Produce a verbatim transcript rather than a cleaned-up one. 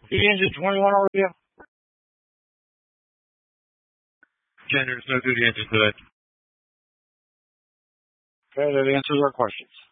The engine twenty-one already? Gender, there's no duty engine today. Okay, that answers our questions.